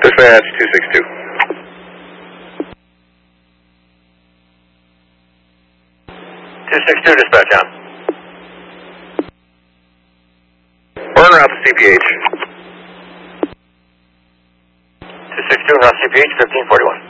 Dispatch 262. Dispatch on. Burner out to CPH. 262 and CPH 1541.